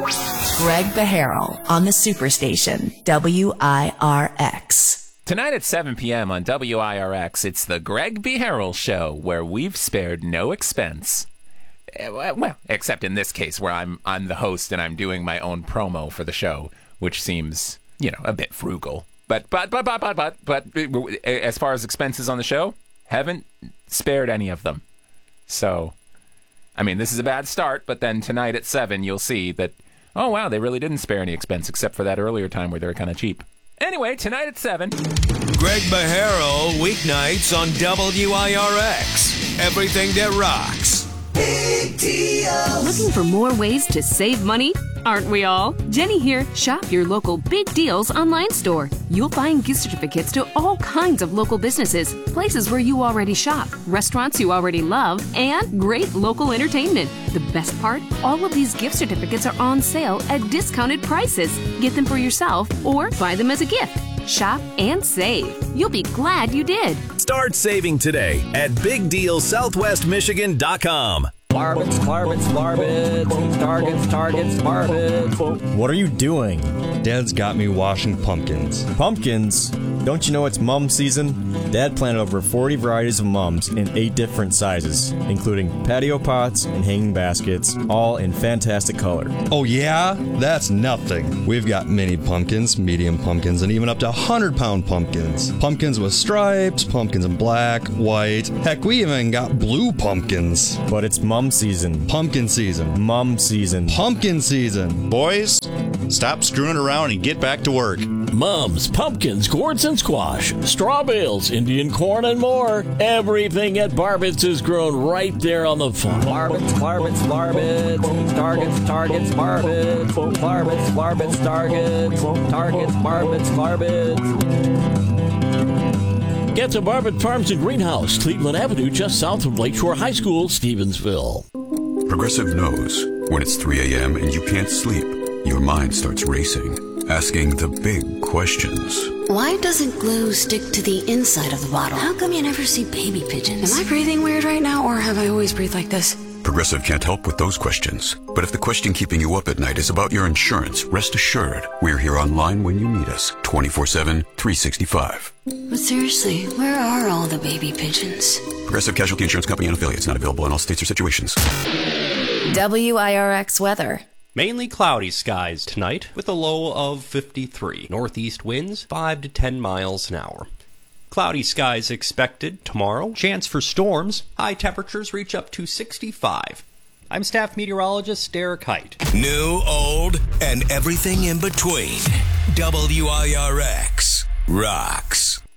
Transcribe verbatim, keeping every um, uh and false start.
Greg Beharrell on the Superstation, W I R X. Tonight at seven p.m. on W I R X, it's the Greg Beharrell Show, where we've spared no expense. Well, except in this case, where I'm I'm the host and I'm doing my own promo for the show, which seems, you know, a bit frugal. But but but but but but but as far as expenses on the show, haven't spared any of them. So, I mean, this is a bad start. But then tonight at seven, you'll see that. Oh wow, they really didn't spare any expense except for that earlier time where they were kind of cheap. Anyway, tonight at seven. Greg Beharrell, weeknights on W I R X. Everything that rocks. Big deals. Looking for more ways to save money? Aren't we all? Jenny here. Shop your local Big Deals online store. You'll find gift certificates to all kinds of local businesses, places where you already shop, restaurants you already love, and great local entertainment. The best part? All of these gift certificates are on sale at discounted prices. Get them for yourself or buy them as a gift. Shop and save. You'll be glad you did. Start saving today at big deals southwest michigan dot com. Barbets, barbets, barbets, targets, targets, barbets. What are you doing? Dad's got me washing pumpkins. Pumpkins? Don't you know it's mum season? Dad planted over forty varieties of mums in eight different sizes, including patio pots and hanging baskets, all in fantastic color. Oh yeah? That's nothing. We've got mini pumpkins, medium pumpkins, and even up to one hundred pound pumpkins. Pumpkins with stripes, pumpkins in black, white. Heck, we even got blue pumpkins. But it's mum season. Pumpkin season. Mum season. Pumpkin season. Boys, stop screwing around and get back to work. Mums, pumpkins, gourds and squash, straw bales, Indian corn, and more. Everything at Barbets is grown right there on the farm. Barbets, barbets, barbets, targets, targets, barbets, barbets, barbets, targets, targets, barbets, barbets. Get to Barbet Farms and Greenhouse, Cleveland Avenue, just south of Lakeshore High School, Stevensville. Progressive knows when it's three a.m. and you can't sleep, your mind starts racing, asking the big questions. Why doesn't glue stick to the inside of the bottle? How come you never see baby pigeons? Am I breathing weird right now, or have I always breathed like this? Progressive can't help with those questions. But if the question keeping you up at night is about your insurance, rest assured, we're here online when you need us, twenty-four seven, three sixty-five. But seriously, where are all the baby pigeons? Progressive Casualty Insurance Company and affiliates, not available in all states or situations. W I R X weather. Mainly cloudy skies tonight with a low of fifty-three. Northeast winds five to ten miles an hour. Cloudy skies expected tomorrow. Chance for storms. High temperatures reach up to sixty-five. I'm staff meteorologist Derek Height. New, old, and everything in between. W I R X rocks.